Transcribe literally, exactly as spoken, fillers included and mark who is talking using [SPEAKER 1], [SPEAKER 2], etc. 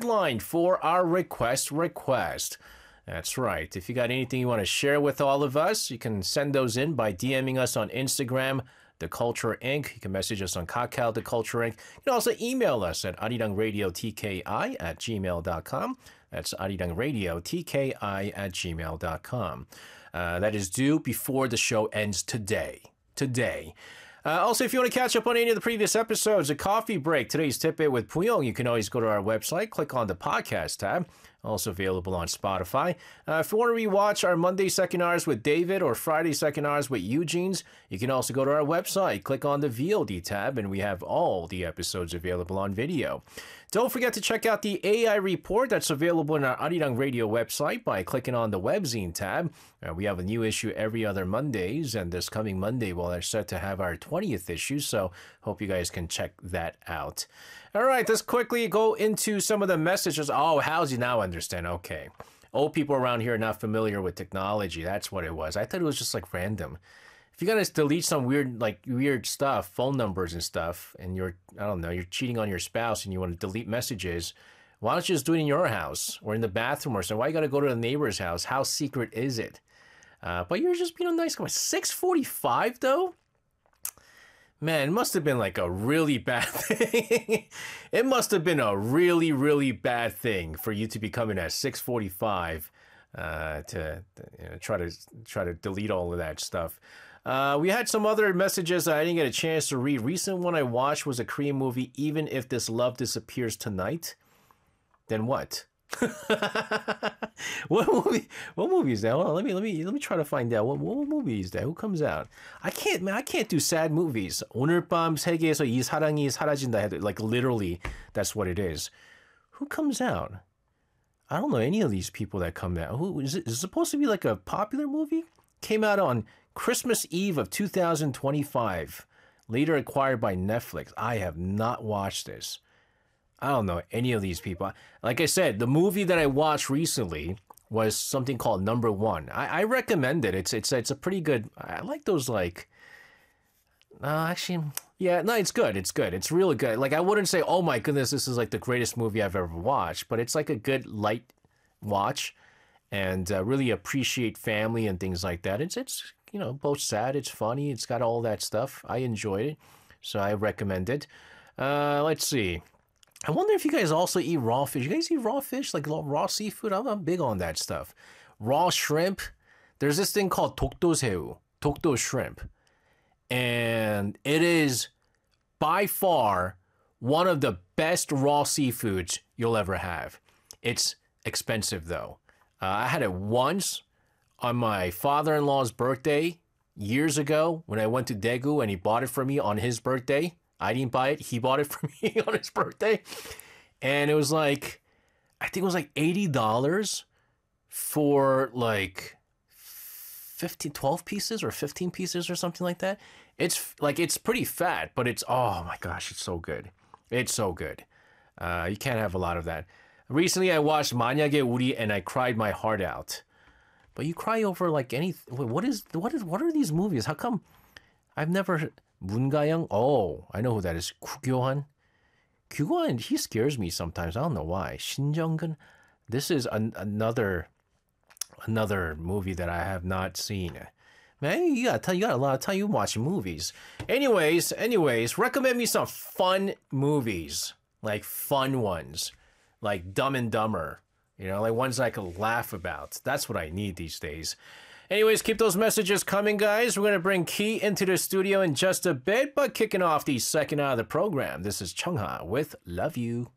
[SPEAKER 1] deadline for our request request. That's right. If you got anything you want to share with all of us, you can send those in by DMing us on Instagram, The Culture Incorporated. You can message us on Kakao, The Culture Incorporated. You can also email us at arirangradiotki at gmail dot com. That's arirangradiotki at gmail dot com. Uh, that is due before the show ends today. Today. Uh, also, if you want to catch up on any of the previous episodes, a coffee break, today's Tip-It with Puyong, you can always go to our website, click on the podcast tab. Also available on Spotify. Uh, if you want to rewatch our Monday Second Hours with David or Friday Second Hours with Eugene's, you can also go to our website, click on the V O D tab, and we have all the episodes available on video. Don't forget to check out the A I report that's available in our Arirang Radio website by clicking on the webzine tab. Uh, we have a new issue every other Mondays, and this coming Monday we're set to have our twentieth issue, so hope you guys can check that out. All right, let's quickly go into some of the messages. Oh, how's you now understand? Okay. Old people around here are not familiar with technology. That's what it was. I thought it was just like random. If you're going to delete some weird, like weird stuff, phone numbers and stuff, and you're, I don't know, you're cheating on your spouse and you want to delete messages, why don't you just do it in your house or in the bathroom or something? Why you got to go to the neighbor's house? How secret is it? Uh, but you're just being a nice guy. six forty-five though? Man, it must have been like a really bad thing. It must have been a really, really bad thing for you to be coming at six forty-five uh, to you know, try to try to delete all of that stuff. Uh, we had some other messages that I didn't get a chance to read. Recent one I watched was a Korean movie, Even If This Love Disappears Tonight. Then what? What movie? What movie is that? Well, let me let me let me try to find out. What, what movie is that? Who comes out? I can't, man. I can't do sad movies. 오늘 밤 세계에서 이 사랑이 사라진다. Like literally, that's what it is. Who comes out? I don't know any of these people that come out. Who is it? Is it supposed to be like a popular movie? Came out on Christmas Eve of two thousand twenty-five. Later acquired by Netflix. I have not watched this. I don't know any of these people. Like I said, the movie that I watched recently was something called Number One. I, I recommend it. It's it's it's a pretty good. I like those like. Uh, actually, yeah, no, it's good. It's good. It's really good. Like I wouldn't say, oh my goodness, this is like the greatest movie I've ever watched, but it's like a good light watch, and uh, really appreciate family and things like that. It's it's you know both sad. It's funny. It's got all that stuff. I enjoyed it, so I recommend it. Uh, let's see. I wonder if you guys also eat raw fish. You guys eat raw fish, like raw seafood? I'm, I'm big on that stuff. Raw shrimp. There's this thing called 독도새우, 독도 shrimp. And it is by far one of the best raw seafoods you'll ever have. It's expensive though. Uh, I had it once on my father-in-law's birthday years ago when I went to Daegu and he bought it for me on his birthday. I didn't buy it. He bought it for me on his birthday. And it was like, I think it was like eighty dollars for like fifteen, twelve pieces or fifteen pieces or something like that. It's like, it's pretty fat, but it's, oh my gosh, it's so good. It's so good. Uh, you can't have a lot of that. Recently, I watched 만약에 우리 and I cried my heart out. But you cry over like any, what is, what is, what are these movies? How come I've never... 문가영? Oh, I know who that is. 구교환? 구교환, he scares me sometimes. I don't know why. 신정근? This is an, another another movie that I have not seen. Man, you got you got a lot of time you watching movies. Anyways, anyways, recommend me some fun movies. Like fun ones. Like Dumb and Dumber. You know, like ones I can laugh about. That's what I need these days. Anyways, keep those messages coming, guys. We're going to bring Key into the studio in just a bit, but kicking off the second hour of the program, this is Chungha with Love You.